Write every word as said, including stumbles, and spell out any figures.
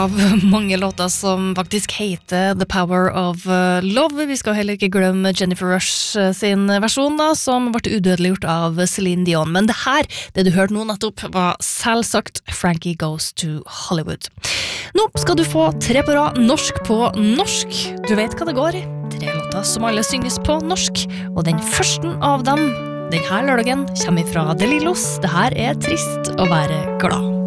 Av mange låter som faktisk heter The Power of Love. Vi skal heller ikke glemme Jennifer Rush sin versjon da, som ble udødeliggjort av Celine Dion. Men det her, det du hørte nå nettopp, var selvsagt Frankie Goes to Hollywood. Nå skal du få tre på rad norsk på norsk. Du vet hva det går i. Tre låter som alle synges på norsk. Og den første av dem, den her lørdagen, kommer fra De Lillos. Det her er trist å være glad.